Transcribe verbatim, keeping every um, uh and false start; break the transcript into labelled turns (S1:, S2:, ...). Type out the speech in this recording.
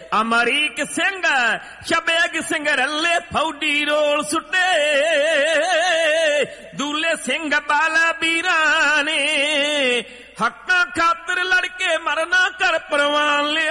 S1: Amrik Singh Shabeg Singh रल्ले फौडी role सुटे दूल्हे सिंह बाला बीरा ने हक्का खातिर लड़के मरना कर परवान ले